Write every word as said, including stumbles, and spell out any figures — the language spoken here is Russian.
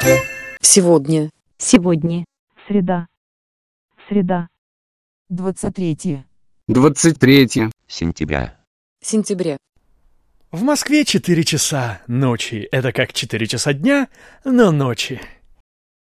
Сегодня. Сегодня. Среда. Среда. Двадцать третье. Двадцать третье. Сентября. Сентября. В Москве четыре часа ночи. Это как четыре часа дня, но ночи.